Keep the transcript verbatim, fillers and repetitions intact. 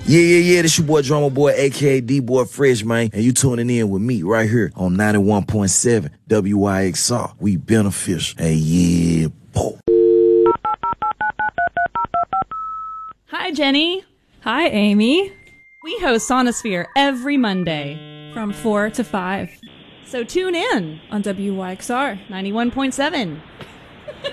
Yeah, yeah, yeah, this your boy Drummer Boy, a k a. D-Boy Fresh, man. And you tuning in with me right here on ninety-one point seven W I X R. We beneficial. Hey, yeah, boy. Hi, Jenny. Hi, Amy. We host Sonosphere every Monday from four to five. So tune in on W Y X R ninety-one point seven.